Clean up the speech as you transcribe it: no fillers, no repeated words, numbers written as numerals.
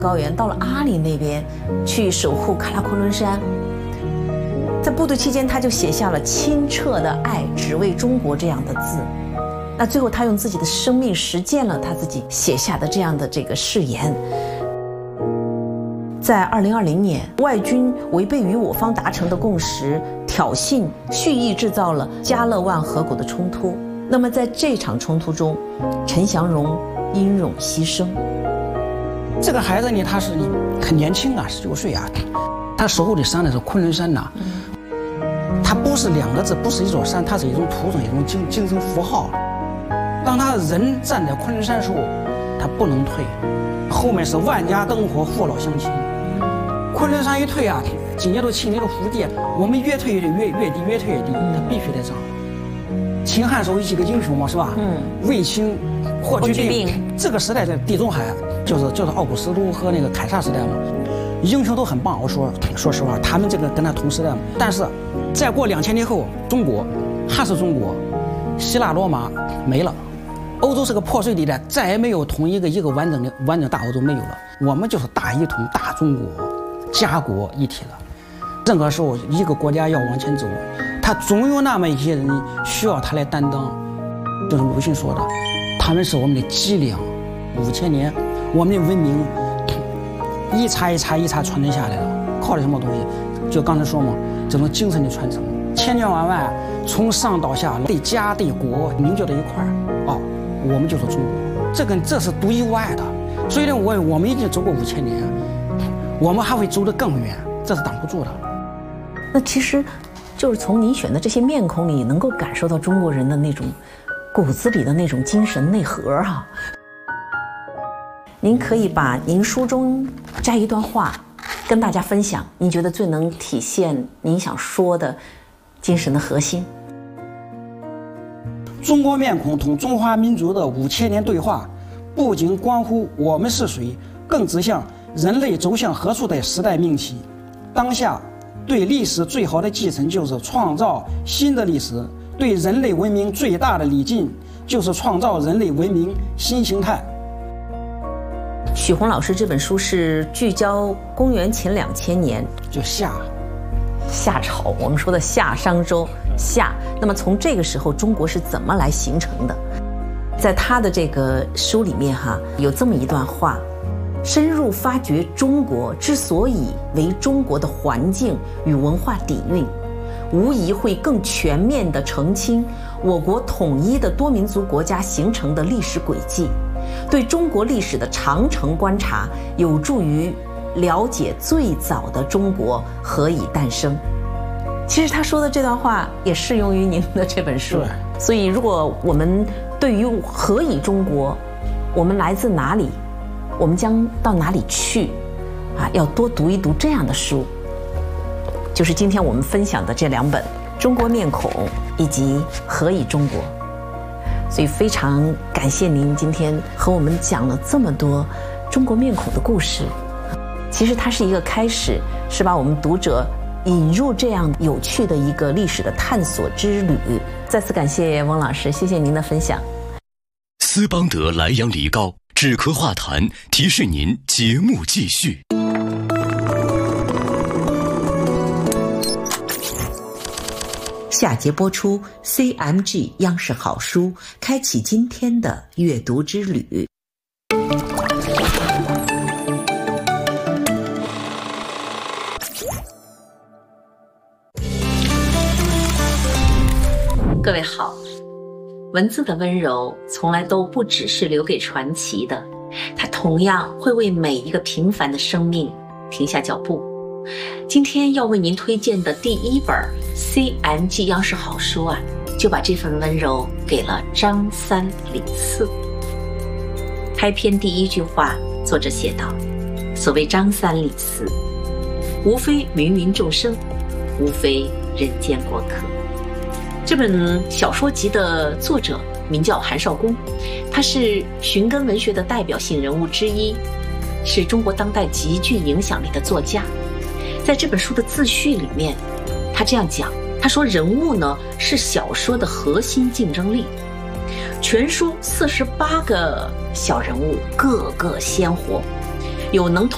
高原，到了阿里那边去守护喀拉昆仑山。在部队期间，他就写下了清澈的爱，只为中国这样的字。那最后，他用自己的生命实践了他自己写下的这样的这个誓言。在2020年，外军违背与我方达成的共识，挑衅、蓄意制造了加勒万河谷的冲突。那么在这场冲突中，陈祥荣英勇牺牲。 这个孩子呢，他是很年轻啊，19岁啊，他守护的山呢是昆仑山呐。它不是2个字，不是一座山，它是一种图腾，一种精神符号。当他人站在昆仑山的时候，他不能退，后面是万家灯火，父老乡亲。昆仑山一退啊，紧接着秦岭的腹地，我们越退越低，越退越低，他必须得涨。秦汉时候几个英雄嘛，是吧？卫青、霍去病。这个时代在地中海，就是奥古斯都和那个凯撒时代嘛，英雄都很棒。我说实话，他们这个跟他同时代嘛。但是再过2000年后，中国还是中国，希腊罗马没了，欧洲是个破碎地带，再也没有统一一个完整大欧洲没有了。我们就是大一统大中国，家国一体了。任何时候一个国家要往前走，他总有那么一些人需要他来担当。就是鲁迅说的，他们是我们的脊梁。5000年，我们的文明一茬传承下来了，靠的什么东西？就刚才说嘛，这种精神的传承，千千万万从上到下，对家对国凝结在一块儿啊，我们就是中国，这是独一无二的。所以呢，我们已经走过5000年，我们还会走得更远，这是挡不住的。 那其实，就是从您选的这些面孔里，能够感受到中国人的那种骨子里的那种精神内核啊。您可以把您书中摘一段话，跟大家分享，您觉得最能体现您想说的精神的核心。 中国面孔同中华民族的5000年对话，不仅关乎我们是谁，更指向人类走向何处的时代命题。当下对历史最好的继承就是创造新的历史，对人类文明最大的礼敬就是创造人类文明新形态。 许宏老师这本书是聚焦公元前2000年， 就夏朝，我们说的夏商周夏。那么从这个时候，中国是怎么来形成的？在他的这个书里面有这么一段话：深入发掘中国之所以为中国的环境与文化底蕴，无疑会更全面地澄清我国统一的多民族国家形成的历史轨迹。对中国历史的长程观察，有助于了解最早的中国何以诞生。其实他说的这段话也适用于您的这本书。所以如果我们对于何以中国，我们来自哪里，我们将到哪里去要多读一读这样的书，就是今天我们分享的这2本《中国面孔》以及《何以中国》。所以非常感谢您今天和我们讲了这么多中国面孔的故事。其实它是一个开始，是把我们读者引入这样有趣的一个历史的探索之旅。再次感谢翁老师，谢谢您的分享。 斯邦德莱阳梨膏止咳化痰，提示您节目继续。 下节播出 CMG 央视好书，开启今天的阅读之旅。各位好，文字的温柔从来都不只是留给传奇的，它同样会为每一个平凡的生命停下脚步。今天要为您推荐的第1本 CMG 央视好书就把这份温柔给了张三李四。开篇第1句话，作者写道：所谓张三李四，无非芸芸众生，无非人间过客。这本小说集的作者名叫韩少功，他是寻根文学的代表性人物之一，是中国当代极具影响力的作家。在这本书的自序里面，他这样讲，他说人物呢是小说的核心竞争力。全书48个小人物，个个鲜活，有能